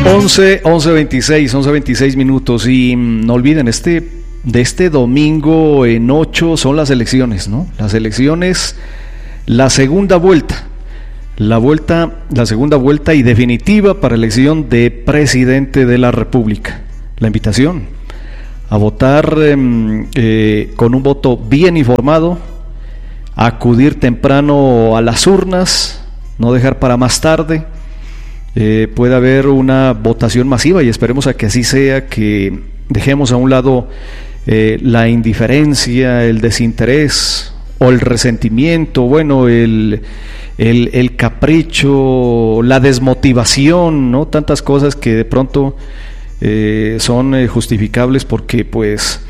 11:26 minutos. Y no olviden, de este domingo en 8 son las elecciones, ¿no? Las elecciones, la segunda vuelta. La segunda vuelta y definitiva para elección de presidente de la República. La invitación a votar con un voto bien informado, a acudir temprano a las urnas, no dejar para más tarde. Puede haber una votación masiva y esperemos a que así sea, que dejemos a un lado la indiferencia, el desinterés o el resentimiento, bueno, el capricho, la desmotivación, ¿no? Tantas cosas que de pronto son justificables porque pues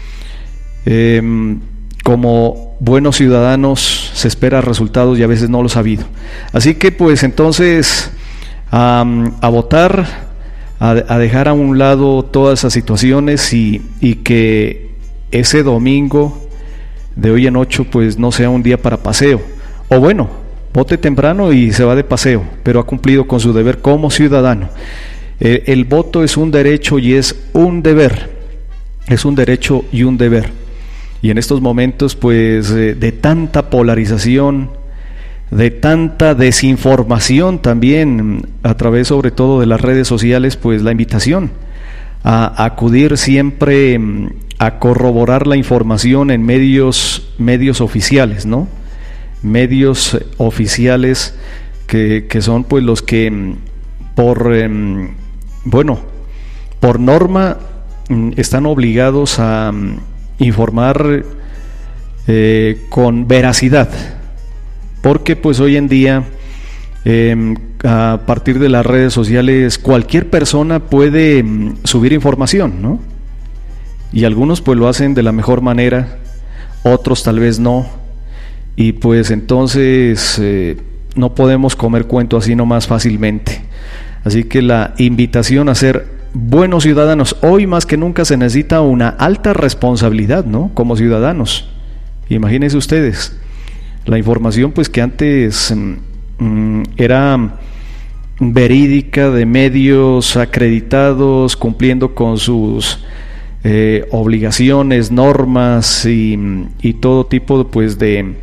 como buenos ciudadanos se espera resultados y a veces no los ha habido. Así que pues entonces a votar, a dejar a un lado todas esas situaciones y que ese domingo de hoy en 8 pues no sea un día para paseo, o bueno, vote temprano y se va de paseo, pero ha cumplido con su deber como ciudadano. El voto es un derecho y es un deber, es un derecho y un deber. Y en estos momentos pues de tanta polarización, de tanta desinformación también a través sobre todo de las redes sociales, pues la invitación a acudir siempre a corroborar la información en medios oficiales, ¿no? Medios oficiales que son pues los que por norma están obligados a informar con veracidad, porque pues hoy en día a partir de las redes sociales cualquier persona puede subir información, ¿no? Y algunos pues lo hacen de la mejor manera, otros tal vez no, y pues entonces no podemos comer cuento así nomás fácilmente. Así que la invitación a ser buenos ciudadanos, hoy más que nunca se necesita una alta responsabilidad, ¿no? Como ciudadanos. Imagínense ustedes, la información pues que antes era verídica, de medios acreditados, cumpliendo con sus obligaciones, normas y todo tipo pues de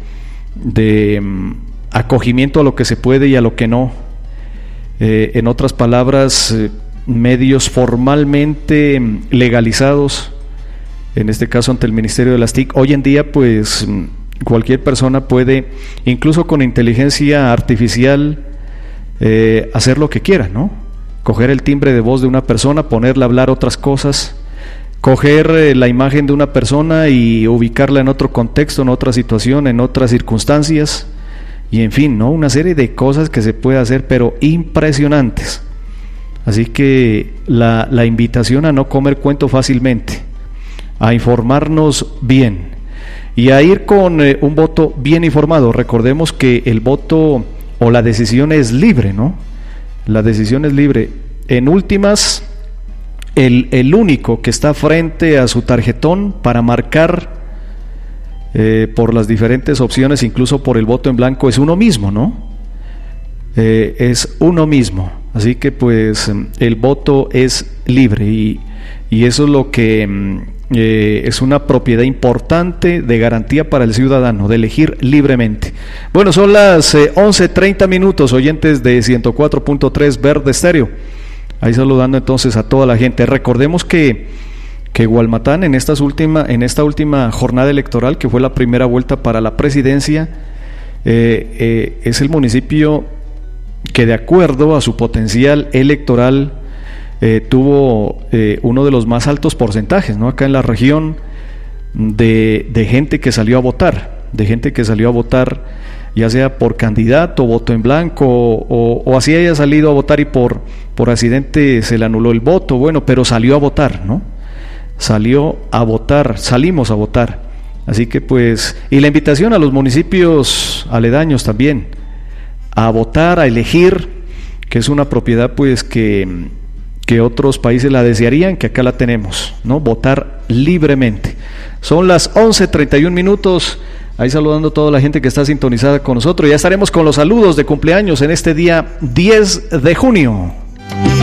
acogimiento a lo que se puede y a lo que no. En otras palabras, medios formalmente legalizados, en este caso ante el Ministerio de las TIC. Hoy en día pues cualquier persona puede, incluso con inteligencia artificial, hacer lo que quiera, ¿no? Coger el timbre de voz de una persona, ponerle a hablar otras cosas, coger la imagen de una persona y ubicarla en otro contexto, en otra situación, en otras circunstancias, y en fin, ¿no? Una serie de cosas que se puede hacer, pero impresionantes. Así que la invitación a no comer cuento fácilmente, a informarnos bien y a ir con un voto bien informado. Recordemos que el voto o la decisión es libre, ¿no? La decisión es libre. En últimas, el único que está frente a su tarjetón para marcar por las diferentes opciones, incluso por el voto en blanco, es uno mismo, ¿no? Es uno mismo. Así que pues el voto es libre y eso es lo que es una propiedad importante de garantía para el ciudadano, de elegir libremente. Bueno, son las 11:30 minutos, oyentes de 104.3 Verde Estéreo. Ahí saludando entonces a toda la gente. Recordemos que Gualmatán en esta última jornada electoral, que fue la primera vuelta para la presidencia, es el municipio que, de acuerdo a su potencial electoral, tuvo uno de los más altos porcentajes, ¿no? Acá en la región de gente que salió a votar, ya sea por candidato, voto en blanco o así haya salido a votar y por accidente se le anuló el voto, bueno, pero salió a votar, ¿no? Salimos a votar. Así que pues, y la invitación a los municipios aledaños también, a votar, a elegir, que es una propiedad pues que otros países la desearían, que acá la tenemos, ¿no? Votar libremente. Son las 11:31 minutos. Ahí saludando a toda la gente que está sintonizada con nosotros. Ya estaremos con los saludos de cumpleaños en este día 10 de junio.